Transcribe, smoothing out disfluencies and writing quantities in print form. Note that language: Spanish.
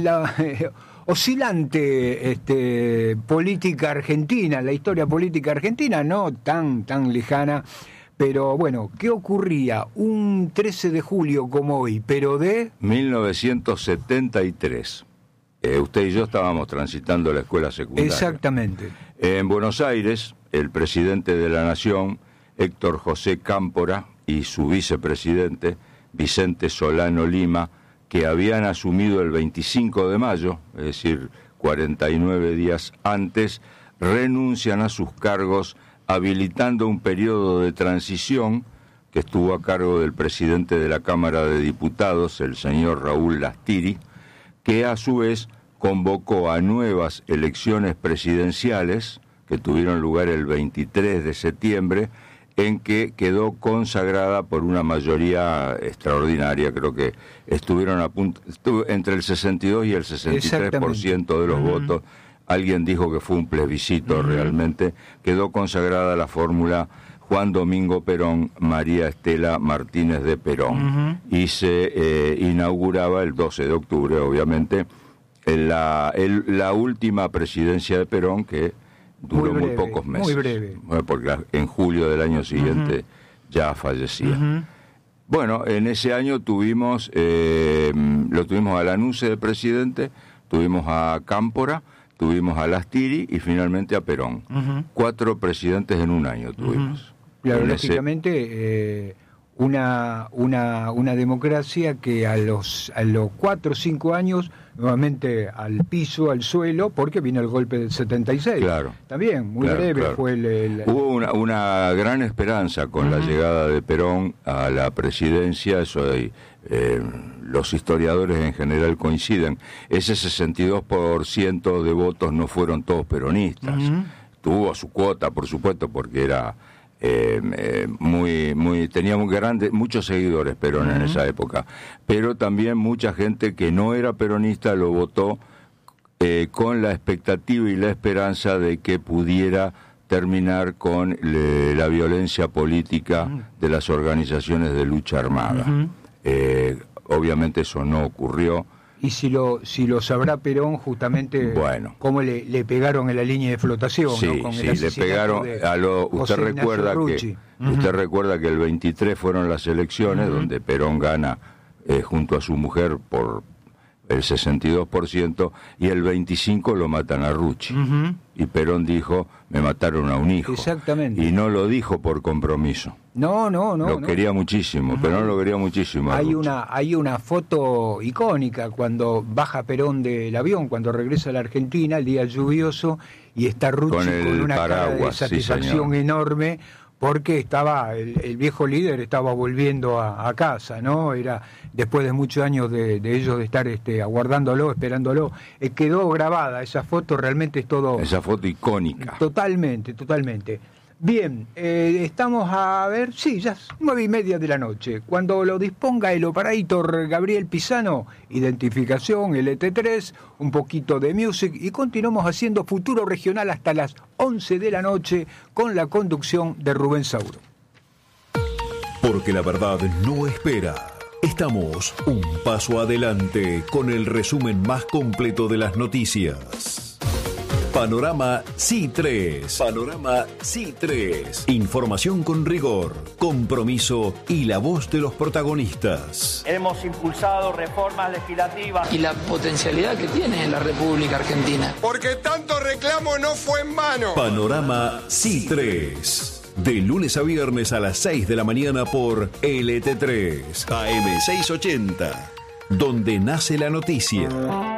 la oscilante política argentina, la historia política argentina, no tan lejana. Pero bueno, ¿qué ocurría un 13 de julio como hoy, pero de 1973? Usted y yo estábamos transitando la escuela secundaria. Exactamente. En Buenos Aires, el presidente de la Nación, Héctor José Cámpora, y su vicepresidente, Vicente Solano Lima, que habían asumido el 25 de mayo, es decir, 49 días antes, renuncian a sus cargos, habilitando un periodo de transición que estuvo a cargo del presidente de la Cámara de Diputados, el señor Raúl Lastiri, que a su vez convocó a nuevas elecciones presidenciales que tuvieron lugar el 23 de septiembre, en que quedó consagrada por una mayoría extraordinaria. Creo que estuvieron a punto, entre el 62 y el 63% de los votos. Alguien dijo que fue un plebiscito realmente. Quedó consagrada la fórmula Juan Domingo Perón, María Estela Martínez de Perón. Y se inauguraba el 12 de octubre, obviamente, la última presidencia de Perón, que duró muy pocos meses. Muy breve. Porque en julio del año siguiente ya fallecía. Bueno, en ese año lo tuvimos a Lanuse de presidente, tuvimos a Cámpora, tuvimos a Lastiri y finalmente a Perón. 4 presidentes en un año tuvimos. Claro, lógicamente una democracia que a los 4 o 5 años nuevamente al piso, al suelo, porque vino el golpe del 76. Claro. También, muy breve fue Hubo una gran esperanza con la llegada de Perón a la presidencia, eso los historiadores en general coinciden. Ese 62% de votos no fueron todos peronistas. Tuvo su cuota, por supuesto, porque era tenía muchos seguidores Perón en esa época, pero también mucha gente que no era peronista lo votó con la expectativa y la esperanza de que pudiera terminar con la violencia política de las organizaciones de lucha armada. Obviamente eso no ocurrió. Y si lo sabrá Perón, justamente, cómo le pegaron en la línea de flotación, sí, ¿no? Con sí, le pegaron usted recuerda que el 23 fueron las elecciones donde Perón gana junto a su mujer por el 62%, y el 25 lo matan a Rucci. Y Perón dijo, me mataron a un hijo. Exactamente. Y no lo dijo por compromiso. No. Lo quería muchísimo, Perón lo quería muchísimo. Hay una foto icónica cuando baja Perón del avión, cuando regresa a la Argentina, el día lluvioso, y está Rucci con una cara de satisfacción enorme, porque el viejo líder estaba volviendo a casa, ¿no? Era después de muchos años de ellos de estar aguardándolo, esperándolo. Quedó grabada esa foto, realmente es todo... Esa foto icónica. Totalmente. Bien, estamos a ver, sí, ya es 9:30 de la noche. Cuando lo disponga el operator Gabriel Pisano, identificación, LT3, un poquito de music, y continuamos haciendo Futuro Regional hasta las 11 de la noche con la conducción de Rubén Sauro. Porque la verdad no espera. Estamos un paso adelante con el resumen más completo de las noticias. Panorama C3. Panorama C3. Información con rigor, compromiso y la voz de los protagonistas. Hemos impulsado reformas legislativas. Y la potencialidad que tiene la República Argentina. Porque tanto reclamo no fue en vano. Panorama C3. De lunes a viernes a las 6 de la mañana por LT3 AM 680. Donde nace la noticia.